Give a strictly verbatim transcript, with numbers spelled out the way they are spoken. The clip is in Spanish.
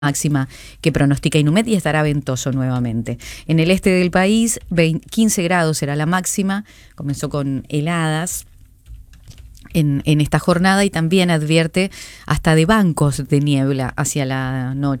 máxima que pronostica Inumet y estará ventoso nuevamente. En el este del país, quince grados será la máxima, comenzó con heladas en, en esta jornada y también advierte hasta de bancos de niebla hacia la noche.